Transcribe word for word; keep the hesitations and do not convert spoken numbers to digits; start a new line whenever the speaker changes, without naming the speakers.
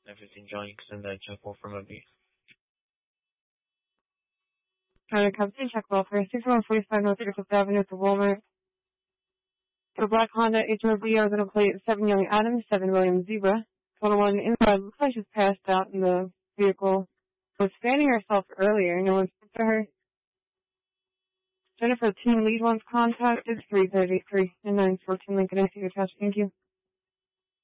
nine fifteen John, you can send that check for M B.
Trying to Captain check welfare, six one forty-five North Fifth Avenue to Walmart. For black Honda H R V, I was going to plate seven Young Adams, seven Williams Zebra. twenty-one inside, looks like she's passed out in the vehicle. Was fanning herself earlier, no one spoke to her. Jennifer, team lead one's contacted, three thirty-three and nine fourteen Lincoln. I see your attached. Thank you.